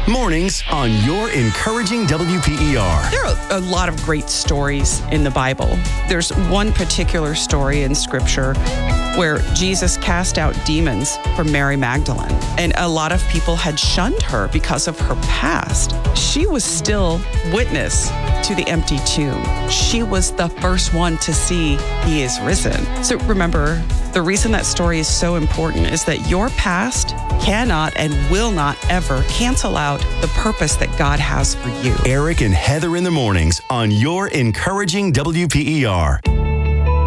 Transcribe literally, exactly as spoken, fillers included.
Mornings on your encouraging W P E R. There are a lot of great stories in the Bible. There's one particular story in Scripture where Jesus cast out demons from Mary Magdalene, and a lot of people had shunned her because of her past. She was still witness to the empty tomb. She was the first one to see he is risen. So remember, the reason that story is so important is that your past cannot and will not ever cancel out the purpose that God has for you. Eric and Heather in the mornings on your encouraging W P E R.